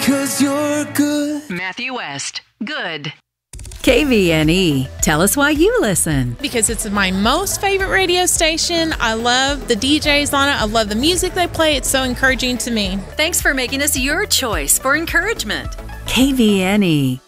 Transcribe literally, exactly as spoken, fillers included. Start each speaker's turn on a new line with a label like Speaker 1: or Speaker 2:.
Speaker 1: 'cause you're good.
Speaker 2: Matthew West, good.
Speaker 3: K V N E. Tell us why you listen.
Speaker 4: Because it's my most favorite radio station. I love the D Js on it. I love the music they play. It's so encouraging to me.
Speaker 3: Thanks for making us your choice for encouragement. K V N E.